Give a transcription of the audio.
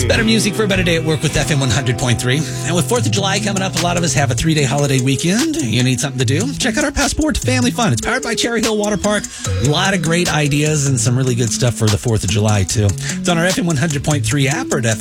It's better music for a better day at work with FM 100.3. And with 4th of July coming up, a lot of us have a 3-day holiday weekend. You need something to do? Check out our Passport to Family Fun. It's powered by Cherry Hill Water Park. A lot of great ideas and some really good stuff for the 4th of July, too. It's on our FM 100.3 app or at